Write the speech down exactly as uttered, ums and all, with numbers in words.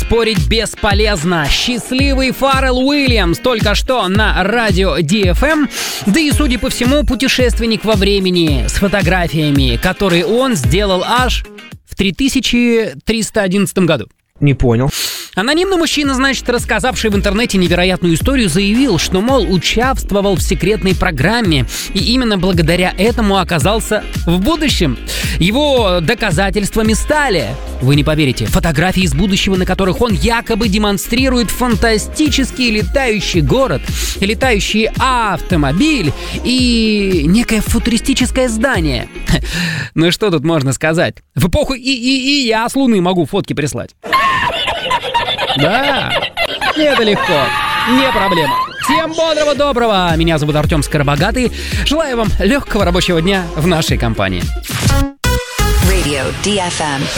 спорить бесполезно. Счастливый Фаррелл Уильямс только что на радио ди эф эм. Да и, судя по всему, путешественник во времени с фотографиями, которые он сделал аж в три тысячи триста одиннадцатом году. Не понял. Анонимный мужчина, значит, рассказавший в интернете невероятную историю, заявил, что, мол, участвовал в секретной программе и именно благодаря этому оказался в будущем. Его доказательствами стали, вы не поверите, фотографии из будущего, на которых он якобы демонстрирует фантастический летающий город, летающий автомобиль и некое футуристическое здание. Ну что тут можно сказать? В эпоху и, и, и я с Луны могу фотки прислать. Да, это легко, не проблема. Всем бодрого, доброго. Меня зовут Артем Скоробогатый. Желаю вам легкого рабочего дня в нашей компании. Radio ди эф эм.